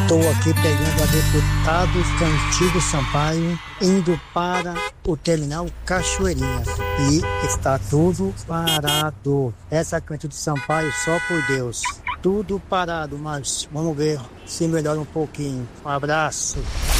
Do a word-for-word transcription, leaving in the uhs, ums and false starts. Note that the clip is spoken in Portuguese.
Estou aqui pegando a deputado Cantigo Sampaio, indo para o terminal Cachoeirinha. E está tudo parado. Essa Cantigo Sampaio, só por Deus. Tudo parado, mas vamos ver se melhora um pouquinho. Um abraço.